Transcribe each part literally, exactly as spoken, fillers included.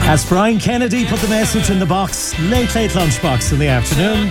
As Brian Kennedy put the message in the box, late, late lunchbox in the afternoon.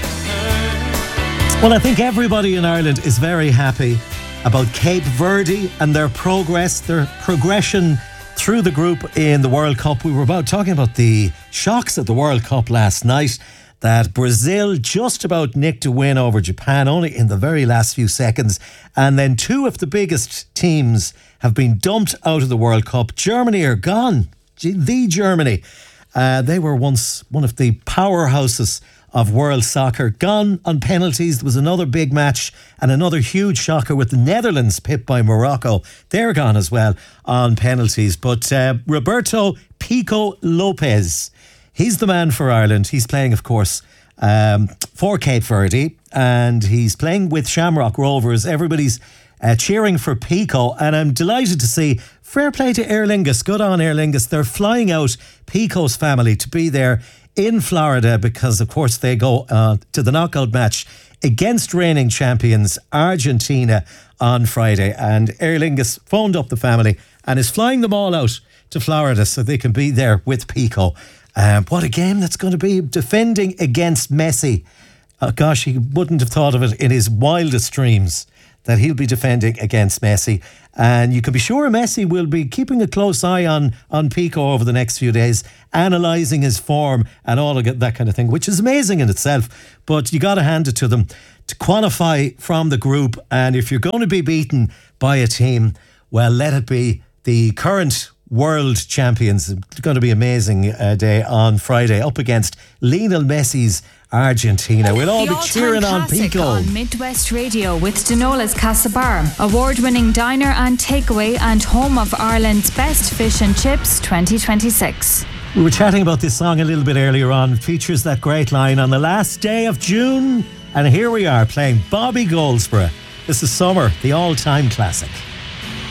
Well, I think everybody in Ireland is very happy about Cape Verde and their progress, their progression through the group in the World Cup. We were about talking about the shocks at the World Cup last night, that Brazil just about nicked a win over Japan only in the very last few seconds. And then two of the biggest teams have been dumped out of the World Cup. Germany are gone. The Germany. Uh, they were once one of the powerhouses of world soccer. Gone on penalties. There was another big match and another huge shocker with the Netherlands pipped by Morocco. They're gone as well on penalties. But uh, Roberto Pico Lopez, he's the man for Ireland. He's playing, of course, um, for Cape Verde, and he's playing with Shamrock Rovers. Everybody's uh, cheering for Pico, and I'm delighted to see, fair play to Aer Lingus. Good on Aer Lingus. They're flying out Pico's family to be there in Florida because, of course, they go uh, to the knockout match against reigning champions Argentina on Friday. And Aer Lingus phoned up the family and is flying them all out to Florida so they can be there with Pico. Um, what a game that's going to be, defending against Messi. Oh, gosh, he wouldn't have thought of it in his wildest dreams that he'll be defending against Messi. And you can be sure Messi will be keeping a close eye on, on Pico over the next few days, analysing his form and all of that kind of thing, which is amazing in itself. But you got to hand it to them to qualify from the group. And if you're going to be beaten by a team, well, let it be the current world champions. It's going to be an amazing uh, day on Friday up against Lionel Messi's Argentina. We'll all the be cheering on Pico. On Midwest Radio with Denola's Casa Bar, award-winning diner and takeaway and home of Ireland's best fish and chips twenty twenty-six. We were chatting about this song a little bit earlier on. It features that great line, on the last day of June, and here we are playing Bobby Goldsboro. This is Summer, the all-time classic.